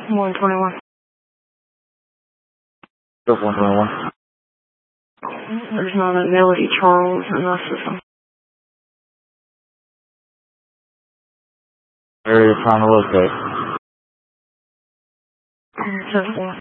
121. Go 121. There's not a Melody Charles in the system. Where are you trying to locate? It says 121.